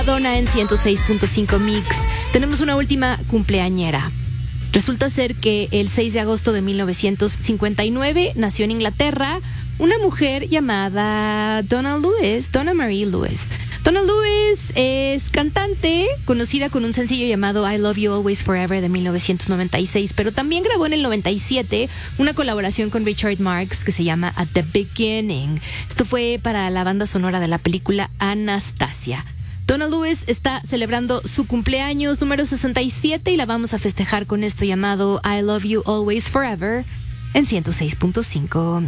Madonna en 106.5 Mix. Tenemos una última cumpleañera. Resulta ser que el 6 de agosto de 1959 nació en Inglaterra una mujer llamada Donna Marie Lewis. Donna Lewis es cantante, conocida con un sencillo llamado I Love You Always Forever de 1996, pero también grabó en el 97 una colaboración con Richard Marx que se llama At the Beginning. Esto fue para la banda sonora de la película Anastasia. Donna Lewis está celebrando su cumpleaños número 67 y la vamos a festejar con esto llamado I Love You Always Forever en 106.5.